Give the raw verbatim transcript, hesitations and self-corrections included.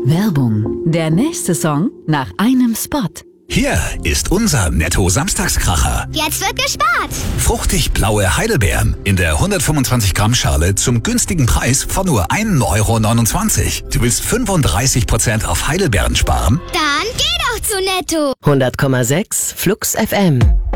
Werbung. Der nächste Song nach einem Spot. Hier ist unser Netto-Samstagskracher. Jetzt wird gespart. Fruchtig blaue Heidelbeeren in der hundertfünfundzwanzig Gramm Schale zum günstigen Preis von nur ein Euro neunundzwanzig. Du willst fünfunddreißig Prozent auf Heidelbeeren sparen? Dann geh doch zu Netto. hundert Komma sechs Flux F M.